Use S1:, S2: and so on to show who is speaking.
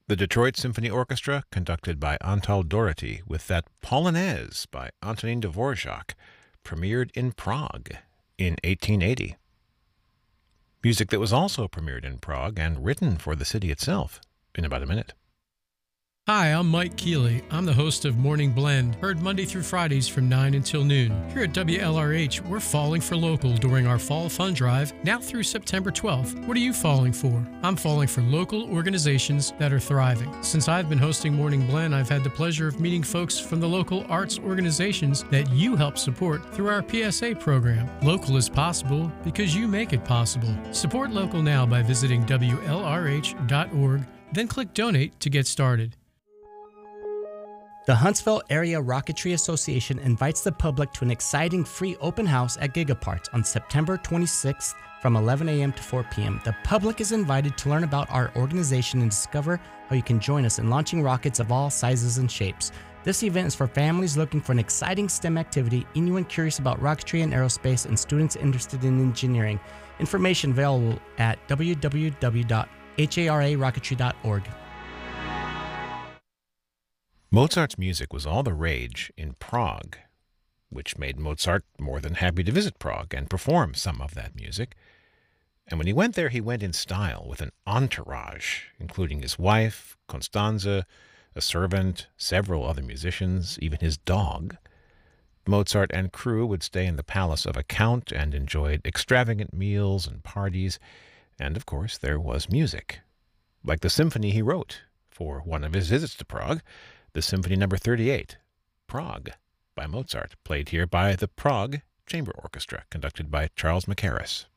S1: The Detroit Symphony Orchestra, conducted by Antal Doherty, with that Polonaise by Antonin Dvorak, premiered in Prague in 1880. Music that was also premiered in Prague and written for the city itself in about a minute.
S2: Hi, I'm Mike Keeley. I'm the host of Morning Blend, heard Monday through Fridays from 9 until noon. Here at WLRH, we're falling for local during our Fall Fund Drive, now through September 12th. What are you falling for? I'm falling for local organizations that are thriving. Since I've been hosting Morning Blend, I've had the pleasure of meeting folks from the local arts organizations that you help support through our PSA program. Local is possible because you make it possible. Support local now by visiting WLRH.org, then click Donate to get started.
S3: The Huntsville Area Rocketry Association invites the public to an exciting free open house at Gigaparts on September 26th from 11 a.m. to 4 p.m. The public is invited to learn about our organization and discover how you can join us in launching rockets of all sizes and shapes. This event is for families looking for an exciting STEM activity, anyone curious about rocketry and aerospace, and students interested in engineering. Information available at www.hararocketry.org.
S1: Mozart's music was all the rage in Prague, which made Mozart more than happy to visit Prague and perform some of that music. And when he went there, he went in style with an entourage, including his wife, Constanze, a servant, several other musicians, even his dog. Mozart and crew would stay in the palace of a count and enjoyed extravagant meals and parties, and of course there was music, like the symphony he wrote for one of his visits to Prague, the Symphony No. 38, Prague, by Mozart, played here by the Prague Chamber Orchestra, conducted by Charles Mackerras.